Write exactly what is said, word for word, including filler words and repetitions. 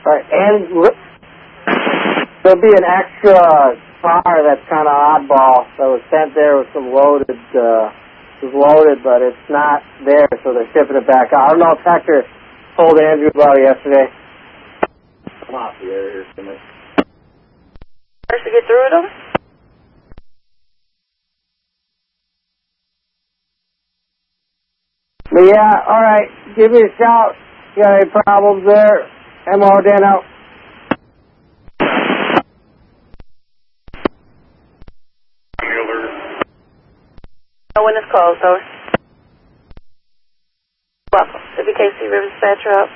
Right, and there'll be an extra car that's kind of oddball that was sent there with some loaded, uh, was loaded, but it's not there, so they're shipping it back out. I don't know if Hector told Andrew about it yesterday. Come off the air here for me. First to get through with them? But yeah, alright, give me a shout. You got any problems there? M O Dan out. No one is closed, over. Welcome. W K C River Dispatcher up.